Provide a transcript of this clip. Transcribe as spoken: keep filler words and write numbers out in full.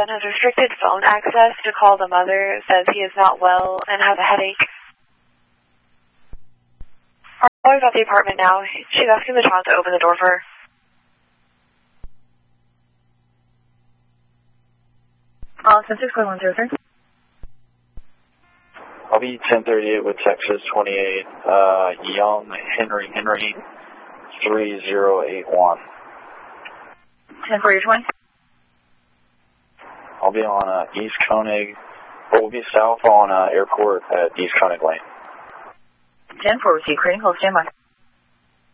son has restricted phone access to call the mother, says he is not well and has a headache. Our mother's at the apartment now. She's asking the child to open the door for her. Uh, ten six one zero three. I'll be ten thirty-eight with Texas twenty-eight, uh, Young Henry Henry three zero eight one. ten four twenty. I'll be on uh, East Koenig, or we'll be south on uh, Airport at East Koenig Lane. ten four, receive, creating hold, stand by.